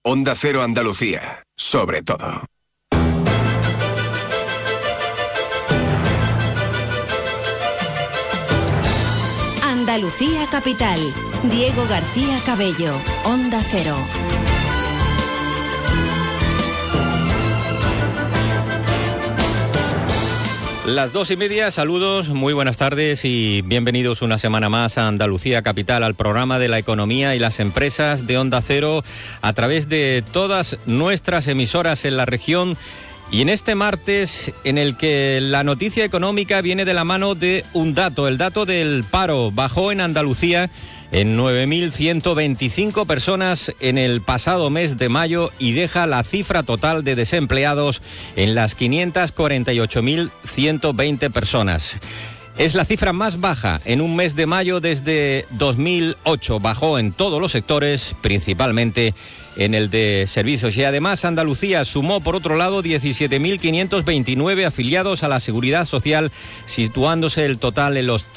Onda Cero Andalucía, sobre todo. Andalucía Capital. Diego García Cabello, Onda Cero. Las 2:30, saludos, muy buenas tardes y bienvenidos una semana más a Andalucía Capital, al programa de la economía y las empresas de Onda Cero a través de todas nuestras emisoras en la región. Y en este martes, en el que la noticia económica viene de la mano de un dato, el dato del paro. Bajó en Andalucía en 9.125 personas en el pasado mes de mayo y deja la cifra total de desempleados en las 548.120 personas. Es la cifra más baja en un mes de mayo desde 2008. Bajó en todos los sectores, principalmente en el de servicios. Y además Andalucía sumó, por otro lado, 17.529 afiliados a la Seguridad Social, situándose el total en los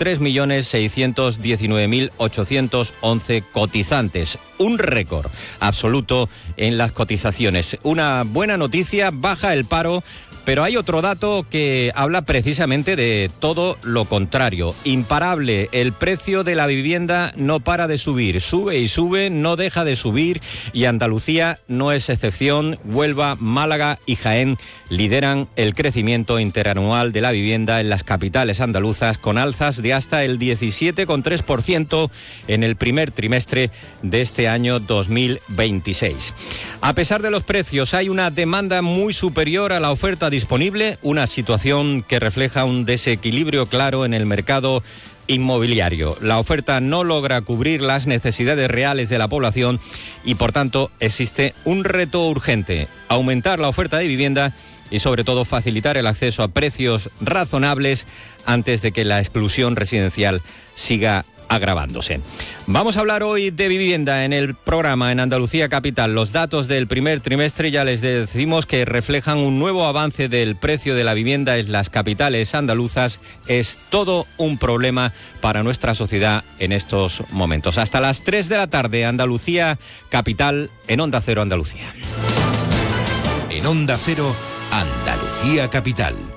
3.619.811 cotizantes. Un récord absoluto en las cotizaciones. Una buena noticia, baja el paro. Pero hay otro dato que habla precisamente de todo lo contrario. Imparable, el precio de la vivienda no para de subir. Sube y sube, no deja de subir y Andalucía no es excepción. Huelva, Málaga y Jaén lideran el crecimiento interanual de la vivienda en las capitales andaluzas, con alzas de hasta el 17,3% en el primer trimestre de este año 2026. A pesar de los precios, hay una demanda muy superior a la oferta disponible, una situación que refleja un desequilibrio claro en el mercado inmobiliario. La oferta no logra cubrir las necesidades reales de la población y, por tanto, existe un reto urgente: aumentar la oferta de vivienda y, sobre todo, facilitar el acceso a precios razonables antes de que la exclusión residencial siga agravándose. Vamos a hablar hoy de vivienda en el programa en Andalucía Capital. Los datos del primer trimestre ya les decimos que reflejan un nuevo avance del precio de la vivienda en las capitales andaluzas. Es todo un problema para nuestra sociedad en estos momentos. Hasta las 3 de la tarde, Andalucía Capital en Onda Cero Andalucía. En Onda Cero, Andalucía Capital.